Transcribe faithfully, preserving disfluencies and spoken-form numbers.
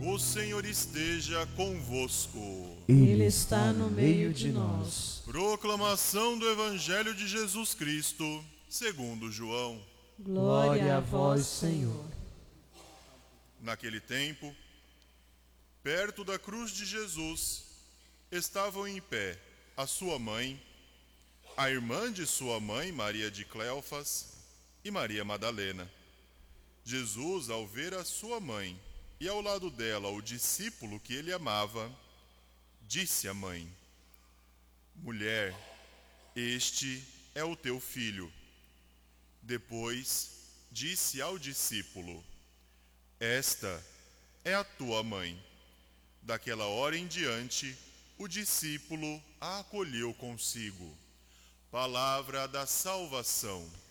O Senhor esteja convosco. Ele está no meio de nós. Proclamação do Evangelho de Jesus Cristo, segundo João. Glória a vós, Senhor. Naquele tempo, perto da cruz de Jesus, estavam em pé a sua mãe, a irmã de sua mãe, Maria de Cleofas, e Maria Madalena. Jesus, ao ver a sua mãe e ao lado dela o discípulo que ele amava, disse à mãe: Mulher, este é o teu filho. Depois disse ao discípulo: Esta é a tua mãe. Daquela hora em diante, o discípulo a acolheu consigo. Palavra da salvação.